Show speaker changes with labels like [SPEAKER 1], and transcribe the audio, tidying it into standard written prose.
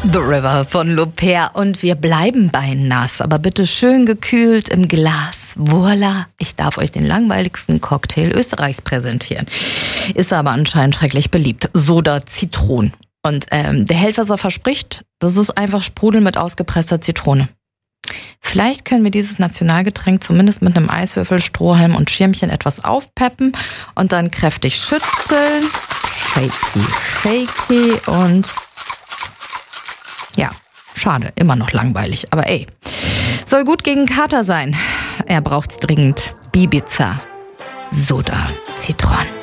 [SPEAKER 1] The River von Lopez und wir bleiben bei nass, aber bitte schön gekühlt im Glas. Voila, ich darf euch den langweiligsten Cocktail Österreichs präsentieren. Ist aber anscheinend schrecklich beliebt. Soda Zitron. Und der hält, was er verspricht. Das ist einfach Sprudel mit ausgepresster Zitrone. Vielleicht können wir dieses Nationalgetränk zumindest mit einem Eiswürfel, Strohhalm und Schirmchen etwas aufpeppen und dann kräftig schütteln. Shaky, shaky und ja, schade, immer noch langweilig. Aber ey, soll gut gegen Kater sein. Er braucht's dringend. Bibiza, Soda Zitron.